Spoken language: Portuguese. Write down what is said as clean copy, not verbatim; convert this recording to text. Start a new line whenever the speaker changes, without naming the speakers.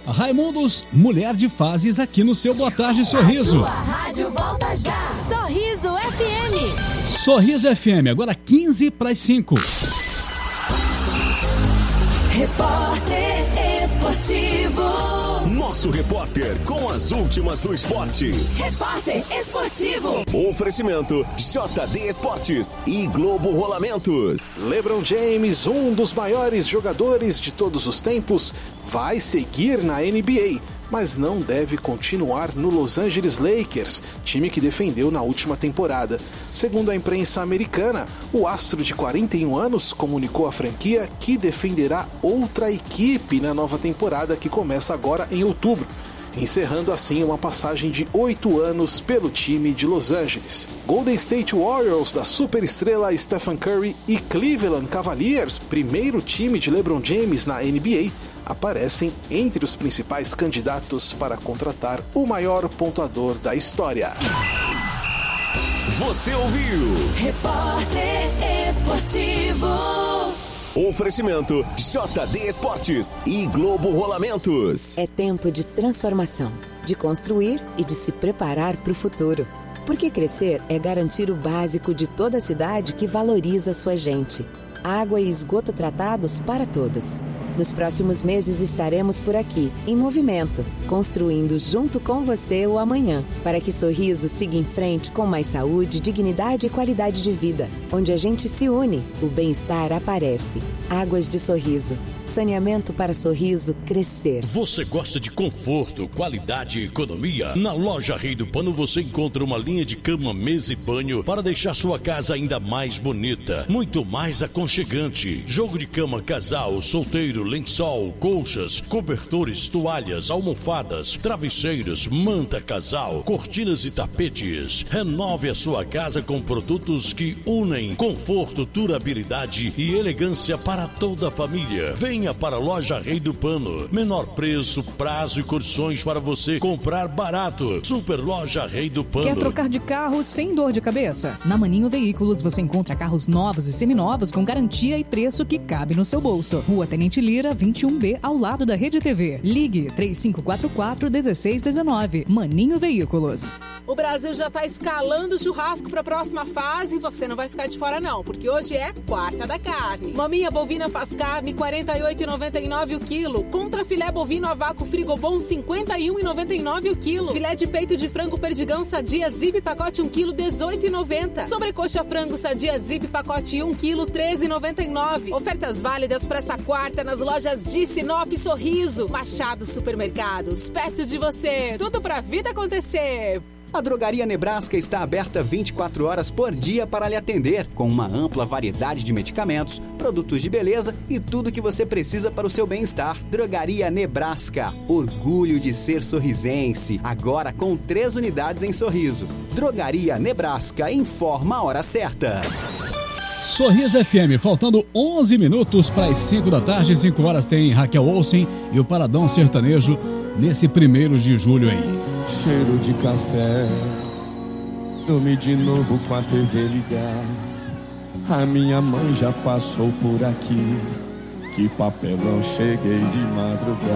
Raimundos, mulher de fases aqui no seu Boa Tarde Sorriso.
A sua rádio volta já. Sorriso FM.
Sorriso FM, agora 5:45.
Repórter Esportivo.
Nosso repórter com as últimas do esporte.
Repórter Esportivo.
Oferecimento JD Esportes e Globo Rolamentos.
LeBron James, um dos maiores jogadores de todos os tempos, vai seguir na NBA, mas não deve continuar no Los Angeles Lakers, time que defendeu na última temporada. Segundo a imprensa americana, o astro de 41 anos comunicou à franquia que defenderá outra equipe na nova temporada que começa agora em outubro, encerrando assim uma passagem de 8 anos pelo time de Los Angeles. Golden State Warriors da superestrela Stephen Curry e Cleveland Cavaliers, primeiro time de LeBron James na NBA, aparecem entre os principais candidatos para contratar o maior pontuador da história.
Você ouviu?
Repórter Esportivo.
Oferecimento JD Esportes e Globo Rolamentos.
É tempo de transformação, de construir e de se preparar para o futuro. Porque crescer é garantir o básico de toda cidade que valoriza sua gente. Água e esgoto tratados para todos. Nos próximos meses estaremos por aqui, em movimento, construindo junto com você o amanhã, para que Sorriso siga em frente com mais saúde, dignidade e qualidade de vida. Onde a gente se une, o bem-estar aparece. Águas de Sorriso. Saneamento para Sorriso crescer.
Você gosta de conforto, qualidade e economia? Na loja Rei do Pano você encontra uma linha de cama, mesa e banho para deixar sua casa ainda mais bonita, muito mais aconchegante. Jogo de cama casal, solteiro, lençol, colchas, cobertores, toalhas, almofadas, travesseiros, manta casal, cortinas e tapetes. Renove a sua casa com produtos que unem conforto, durabilidade e elegância para toda a família. Venha para a loja Rei do Pano. Menor preço, prazo e condições para você comprar barato. Super Loja Rei do Pano.
Quer trocar de carro sem dor de cabeça? Na Maninho Veículos você encontra carros novos e seminovos com garantia e preço que cabe no seu bolso. Rua Tenente Lira, 21B, ao lado da Rede TV. Ligue 3544-1619. Maninho Veículos.
O Brasil já está escalando o churrasco para a próxima fase e você não vai ficar de fora não, porque hoje é quarta da carne. Maminha bovina faz carne, R$ 48,99 o quilo. Contra filé bovino a vácuo Frigobom, R$ 51,99 o quilo. Filé de peito de frango perdigão sadia Zip pacote 1 quilo, R$ 18,90. Sobrecoxa frango sadia Zip pacote 1 quilo, R$ 13,99. Ofertas válidas para essa quarta nas lojas de Sinop e Sorriso. Machado Supermercados, perto de você. Tudo pra vida acontecer.
A Drogaria Nebraska está aberta 24 horas por dia para lhe atender, com uma ampla variedade de medicamentos, produtos de beleza e tudo que você precisa para o seu bem-estar. Drogaria Nebraska, orgulho de ser sorrisense, agora com 3 unidades em Sorriso. Drogaria Nebraska, informa a hora certa.
Sorriso FM, faltando 11 minutos para as 5 da tarde, 5 horas tem Raquel Olsen e o Paradão Sertanejo nesse 1º de julho aí.
Cheiro de café, dormi de novo com a TV ligada. A minha mãe já passou por aqui, que papelão, cheguei de madrugada.